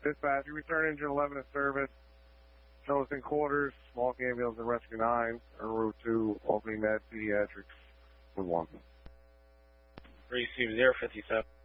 Dispatch, you return engine 11 to service. Show us in quarters, small ambulance and rescue 9, en route to opening that pediatrics with 1. Receive 057.